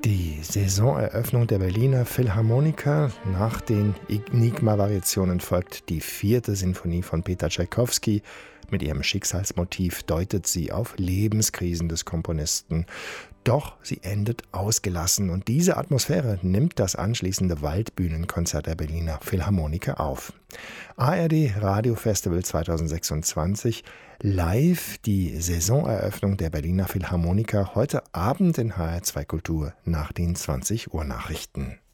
Die Saisoneröffnung der Berliner Philharmoniker. Nach den Enigma-Variationen folgt die 4. Sinfonie von Peter Tschaikowski. Mit ihrem Schicksalsmotiv deutet sie auf Lebenskrisen des Komponisten. Doch sie endet ausgelassen und diese Atmosphäre nimmt das anschließende Waldbühnenkonzert der Berliner Philharmoniker auf. ARD Radiofestival 2026, live die Saisoneröffnung der Berliner Philharmoniker heute Abend in HR2 Kultur nach den 20 Uhr Nachrichten.